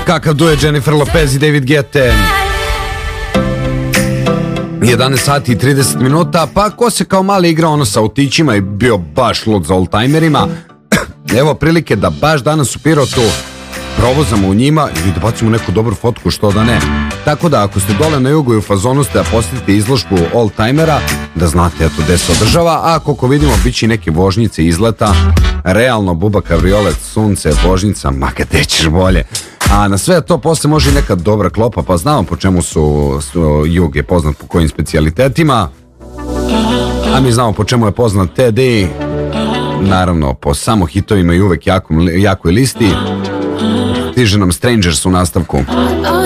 Kakav duet Jennifer Lopez i David Guetta. 11 sati i 30 minuta, pa ko se kao mali igrao sa autićima i bio baš lud za oldtimerima, evo prilike da baš danas u Pirotu provozamo u njima i da bacimo neku dobru fotku, što da ne. Tako da ako ste dole na jugu i u fazonu ste da posjetite izložbu oldtimera, da znate eto gde se održava, a koliko vidimo bit će neke vožnjice izleta, realno buba, kabriolet, sunce, vožnjica, ma gde ćeš bolje. A na sve to posle može i neka dobra klopa, pa znamo po čemu jug je poznat, po kojim specijalitetima, a mi znamo po čemu je poznat Teddy, naravno po samo hitovima i uvek jakoj listi. Stiže nam Strangers u nastavku.